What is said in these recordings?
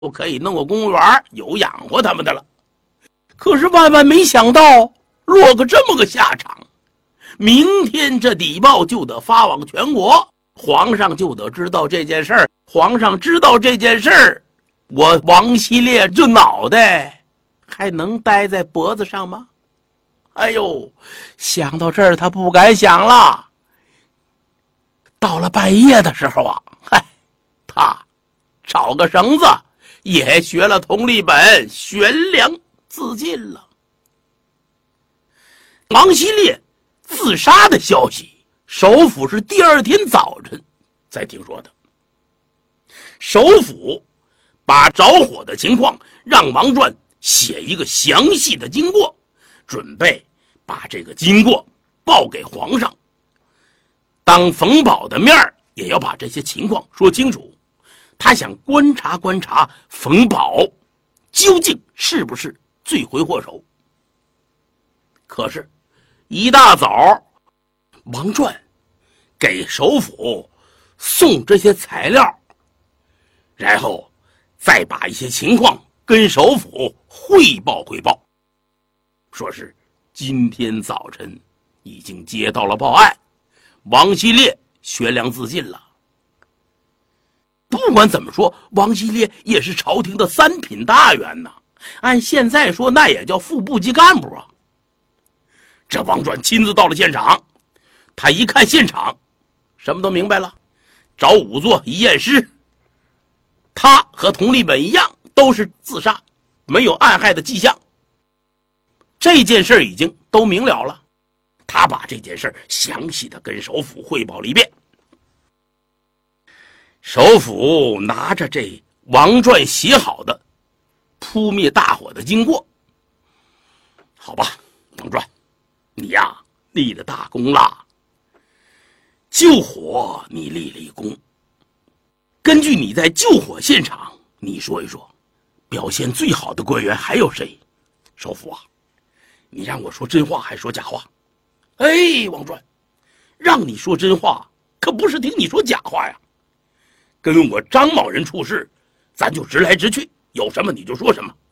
可以弄个公园有养活他们的了。可是万万没想到落个这么个下场，明天这邸报就得发往全国，皇上就得知道这件事儿。皇上知道这件事儿，我王希烈这脑袋还能戴在脖子上吗？哎呦，想到这儿他不敢想了。到了半夜的时候啊，他找个绳子也学了佟立本，悬梁自尽了。王希烈自杀的消息，首府是第二天早晨才听说的。首府把着火的情况让王传写一个详细的经过，准备把这个经过报给皇上。当冯保的面也要把这些情况说清楚，他想观察观察冯保究竟是不是罪魁祸首。可是一大早，王传给首府送这些材料，然后再把一些情况跟首府汇报，说是今天早晨已经接到了报案，王希烈悬梁自尽了。不管怎么说，王希烈也是朝廷的三品大员呐，按现在说那也叫副部级干部啊。这王传亲自到了现场，他一看现场，什么都明白了。找仵作一验尸，他和佟立本一样，都是自杀，没有暗害的迹象。这件事已经都明了了，他把这件事详细的跟首府汇报了一遍。首府拿着这王传写好的扑灭大火的经过，好吧，王传，你呀立了大功了，救火你立了一功。根据你在救火现场，你说一说，表现最好的官员还有谁？首府啊，你让我说真话还说假话？哎，王传，让你说真话，可不是听你说假话呀。跟我张某人处事，咱就直来直去，有什么你就说什么。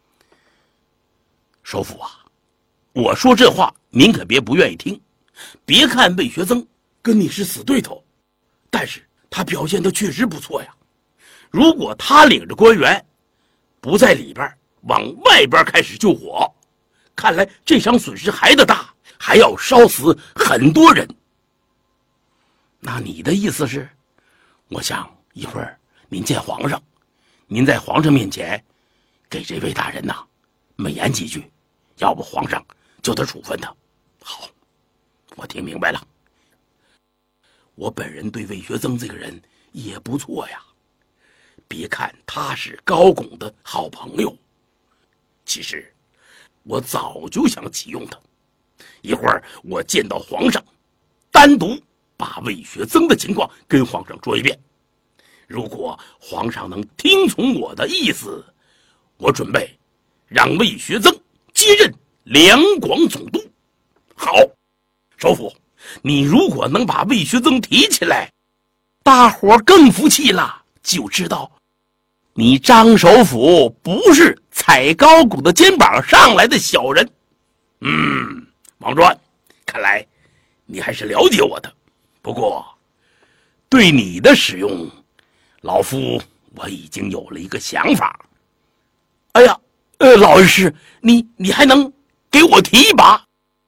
首府啊，我说这话您可别不愿意听。别看魏学增跟你是死对头，但是他表现的确实不错呀。如果他领着官员不在里边，往外边开始救火，看来这场损失还得大，还要烧死很多人。那你的意思是，我想一会儿您见皇上，您在皇上面前给这位大人呐美言几句，要不皇上就得处分他。好，我听明白了。我本人对魏学增这个人也不错呀，别看他是高拱的好朋友，其实我早就想启用他。一会儿我见到皇上，单独把魏学增的情况跟皇上说一遍。如果皇上能听从我的意思，我准备让魏学增接任两广总督。好，首府，你如果能把魏学增提起来，大伙更服气了，就知道你张首府不是踩高拱的肩膀上来的小人。王传，看来你还是了解我的。不过对你的使用，老夫我已经有了一个想法。哎呀，老恩师，你还能给我提一把？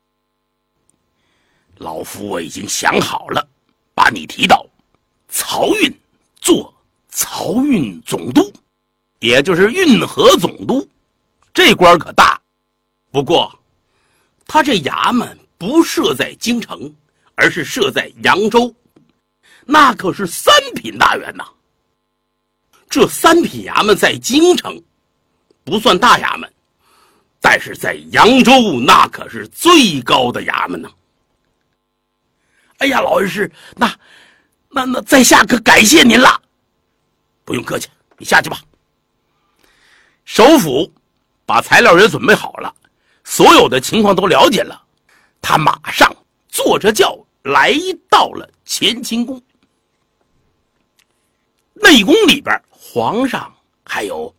老夫我已经想好了，把你提到漕运做漕运总督，也就是运河总督。这官可大，不过他这衙门不设在京城，而是设在扬州，那可是三品大员呐。这三品衙门在京城不算大衙门，但是在扬州那可是最高的衙门呢。哎呀，老恩师，那在下可感谢您了。不用客气，你下去吧。首府把材料也准备好了，所有的情况都了解了，他马上坐着轿来到了乾清宫。内宫里边，皇上还有